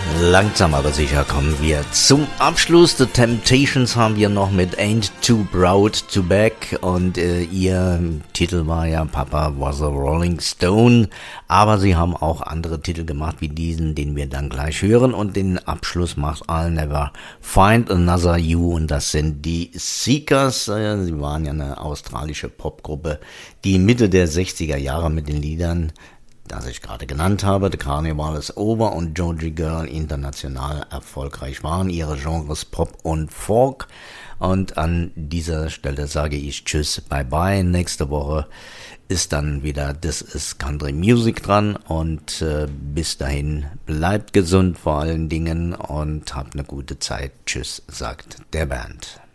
Langsam aber sicher kommen wir zum Abschluss. The Temptations haben wir noch mit Ain't Too Proud to Beg und ihr Titel war ja Papa Was a Rolling Stone, aber sie haben auch andere Titel gemacht wie diesen, den wir dann gleich hören, und den Abschluss macht I'll Never Find Another You, und das sind die Seekers. Sie waren ja eine australische Popgruppe, die Mitte der 60er Jahre mit den Liedern, das ich gerade genannt habe, The Carnival is Over und Georgie Girl, international erfolgreich waren. Ihre Genres Pop und Folk. Und an dieser Stelle sage ich Tschüss, bye bye. Nächste Woche ist dann wieder This is Country Music dran, und bis dahin bleibt gesund vor allen Dingen und habt eine gute Zeit. Tschüss, sagt der Bernd.